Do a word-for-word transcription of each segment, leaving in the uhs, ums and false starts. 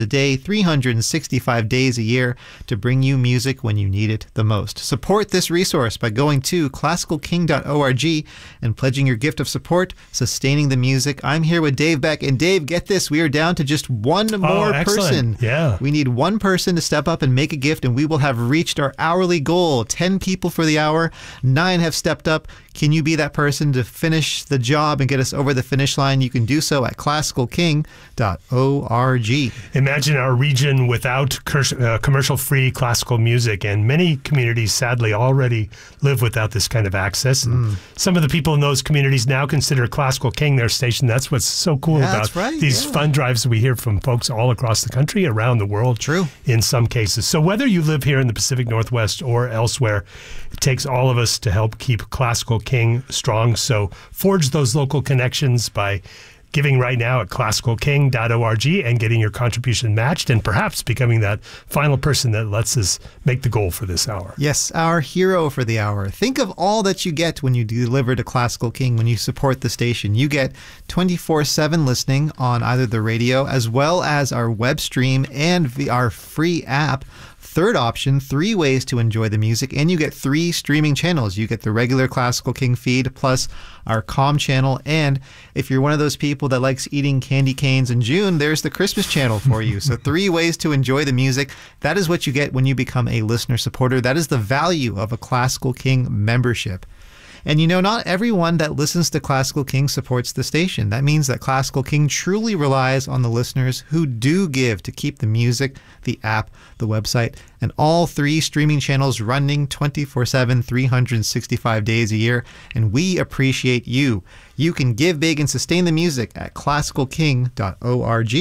a day, three hundred sixty-five days a year to bring you music when you need it the most. Support this resource by going to classical king dot org and pledging your gift of support, sustaining the music. I'm here with Dave Beck, and Dave, get this, we are down to just one more oh, person. Yeah. We need one person to step up and make a gift, and we will have reached our hourly goal. ten people for the hour, nine have stepped up. Can you be that person to finish the job and get us over the finish line? You can do so at classical king dot org. Imagine our region without uh, commercial-free classical music, and many communities sadly already live without this kind of access. Mm. Some of the people in those communities now consider Classical King their station. That's what's so cool yeah, about right, these yeah. fund drives we hear from folks all across the country, around the world. True. In some cases. So whether you live here in the Pacific Northwest or elsewhere, it takes all of us to help keep Classical King strong. So forge those local connections by giving right now at classical king dot org and getting your contribution matched, and perhaps becoming that final person that lets us make the goal for this hour. Yes, our hero for the hour. Think of all that you get when you deliver to Classical King, when you support the station. You get twenty-four seven listening on either the radio as well as our web stream and our free app. Third option, three ways to enjoy the music, and you get three streaming channels. You get the regular Classical King feed plus our Calm channel, and if you're one of those people that likes eating candy canes in June, there's the Christmas channel for you. So three ways to enjoy the music. That is what you get when you become a listener supporter. That is the value of a Classical King membership. And you know, not everyone that listens to Classical King supports the station. That means that Classical King truly relies on the listeners who do give to keep the music, the app, the website, and all three streaming channels running twenty-four seven, three hundred sixty-five days a year. And we appreciate you. You can give big and sustain the music at classical king dot org.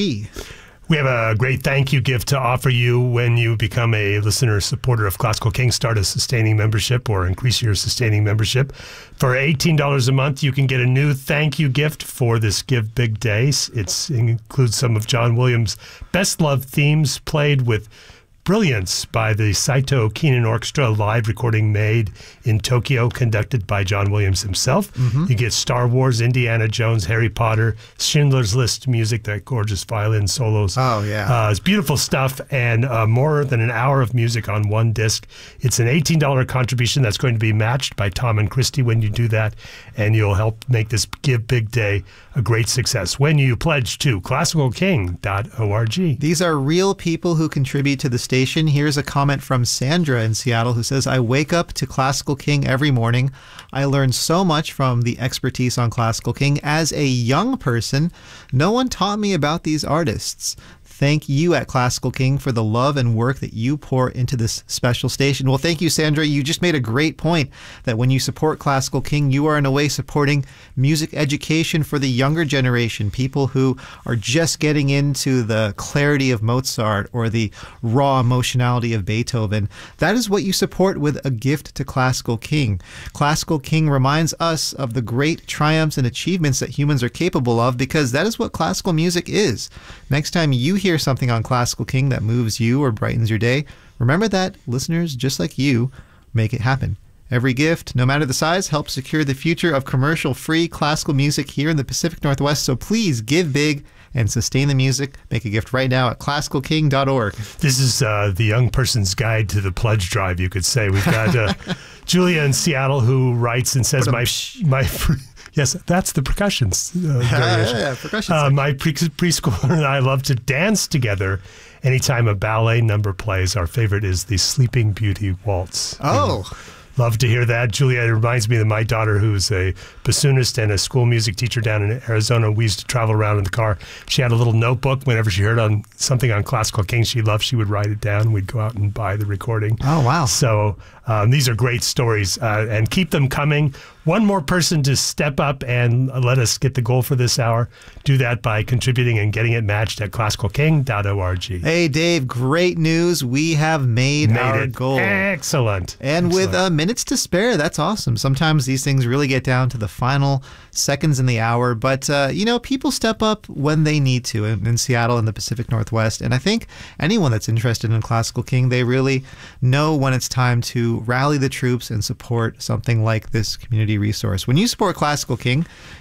We have a great thank you gift to offer you when you become a listener supporter of Classical King. Start a sustaining membership or increase your sustaining membership. For eighteen dollars a month, you can get a new thank you gift for this Give Big Day. It includes some of John Williams' best loved themes played with brilliance by the Saito Keenan Orchestra, live recording made in Tokyo, conducted by John Williams himself. Mm-hmm. You get Star Wars, Indiana Jones, Harry Potter, Schindler's List music, that gorgeous violin solos. Oh, yeah. Uh, it's beautiful stuff, and uh, more than an hour of music on one disc. It's an eighteen dollar contribution that's going to be matched by Tom and Christy when you do that, and you'll help make this Give Big Day a great success when you pledge to classical king dot org. These are real people who contribute to the station. Here's a comment from Sandra in Seattle who says, I wake up to Classical King every morning. I learn so much from the expertise on Classical King. As a young person, no one taught me about these artists. Thank you at Classical King for the love and work that you pour into this special station. Well, thank you, Sandra. You just made a great point that when you support Classical King, you are in a way supporting music education for the younger generation, people who are just getting into the clarity of Mozart or the raw emotionality of Beethoven. That is what you support with a gift to Classical King. Classical King reminds us of the great triumphs and achievements that humans are capable of, because that is what classical music is. Next time you hear something on Classical King that moves you or brightens your day, remember that listeners just like you make it happen. Every gift, no matter the size, helps secure the future of commercial-free classical music here in the Pacific Northwest. So please give big and sustain the music. Make a gift right now at classical king dot org. This is uh, the young person's guide to the pledge drive, you could say. We've got uh, Julia in Seattle who writes and says, my my yes, that's the percussion. Uh, yeah, yeah, percussion. Uh, my pre preschooler and I love to dance together anytime a ballet number plays. Our favorite is the Sleeping Beauty Waltz. Oh. And love to hear that. Julia, it reminds me of my daughter, who's a bassoonist and a school music teacher down in Arizona. We used to travel around in the car. She had a little notebook. Whenever she heard on something on Classical King she loved, she would write it down. We'd go out and buy the recording. Oh, wow. So um, these are great stories, uh, and keep them coming. One more person to step up and let us get the goal for this hour. Do that by contributing and getting it matched at classical king dot org. Hey, Dave, great news. We have made, made our it. goal. Excellent. And Excellent. with uh, minutes to spare, that's awesome. Sometimes these things really get down to the final seconds in the hour. But, uh, you know, people step up when they need to in, in Seattle and the Pacific Northwest. And I think anyone that's interested in Classical King, they really know when it's time to rally the troops and support something like this community resource. When you support Classical King,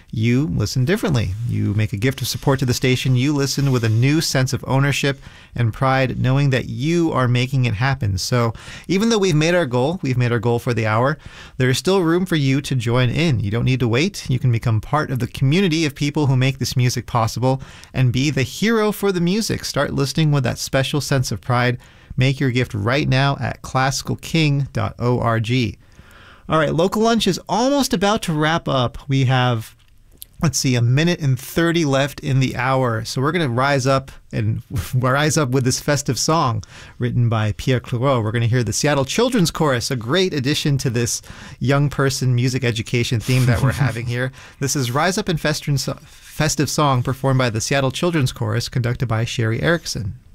you listen differently. You make a gift of support to the station. You listen with a new sense of ownership and pride, knowing that you are making it happen. So even though we've made our goal, we've made our goal for the hour, there is still room for you to join in. You don't need to wait. You can become part of the community of people who make this music possible and be the hero for the music. Start listening with that special sense of pride. Make your gift right now at classical king dot org. All right, Local Lunch is almost about to wrap up. We have, let's see, a minute and thirty left in the hour. So we're going to rise up and rise up with this festive song written by Pierre Clairaut. We're going to hear the Seattle Children's Chorus, a great addition to this young person music education theme that we're having here. This is Rise Up and Festive Song performed by the Seattle Children's Chorus, conducted by Sherry Erickson.